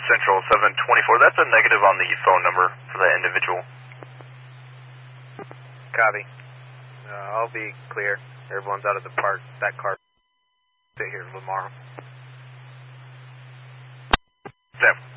Central 724. That's a negative on the phone number for that individual. Copy. I'll be clear. Everyone's out of the park. That car sit here tomorrow. Sam.